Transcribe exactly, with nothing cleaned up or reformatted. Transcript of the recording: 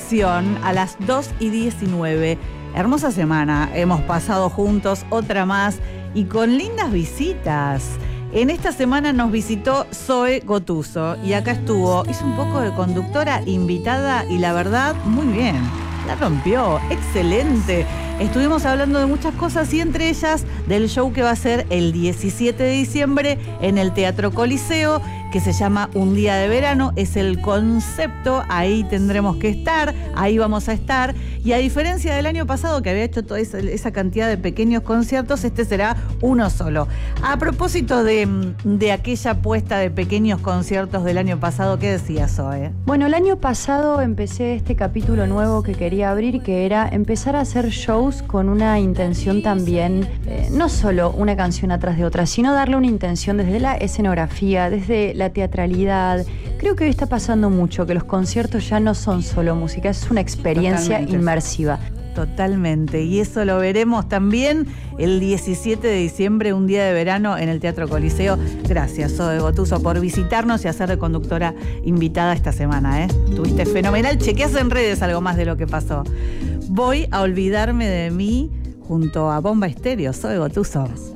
Conexión a las dos y diecinueve. Hermosa semana, hemos pasado juntos, otra más, y con lindas visitas. En esta semana nos visitó Zoe Gotuso y acá estuvo, hizo un poco de conductora invitada y la verdad, muy bien, la rompió, excelente. Estuvimos hablando de muchas cosas y entre ellas del show que va a ser el diecisiete de diciembre en el Teatro Coliseo, que se llama Un Día de Verano, es el concepto, ahí tendremos que estar, ahí vamos a estar, y a diferencia del año pasado que había hecho toda esa, esa cantidad de pequeños conciertos, este será uno solo. A propósito de, de aquella puesta de pequeños conciertos del año pasado, ¿qué decías, Zoe? Bueno, el año pasado empecé este capítulo nuevo que quería abrir, que era empezar a hacer shows con una intención también, eh, no solo una canción atrás de otra, sino darle una intención desde la escenografía, desde la teatralidad. Creo que hoy está pasando mucho, que los conciertos ya no son solo música, es una experiencia Totalmente. inmersiva. Totalmente, y eso lo veremos también el diecisiete de diciembre, un día de verano en el Teatro Coliseo. Gracias, Zoe Gotuso, por visitarnos y hacer de conductora invitada esta semana, ¿eh? Tuviste fenomenal, chequeás en redes algo más de lo que pasó. Voy a olvidarme de mí junto a Bomba Estéreo, Zoe Gotuso.